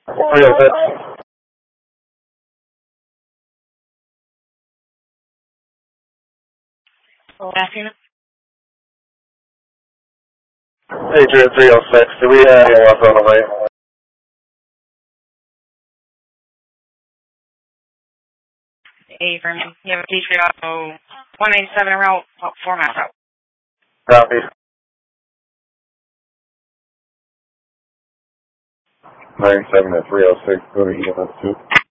306. Adrian 306. Do we have anyone left on the way? Affirm. You have a T3 auto 187 route, 4 miles out. Copy. 97 at 306. Go to EMS 2.